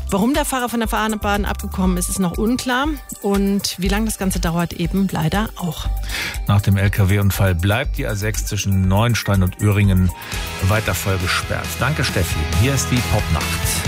Warum der Fahrer von der Fahrbahn abgekommen ist, ist noch unklar. Und wie lange das Ganze dauert, eben leider auch. Nach dem LKW-Unfall bleibt die A6 zwischen Neuenstein und Öhringen weiter voll gesperrt. Danke, Steffi. Hier ist die Popnacht.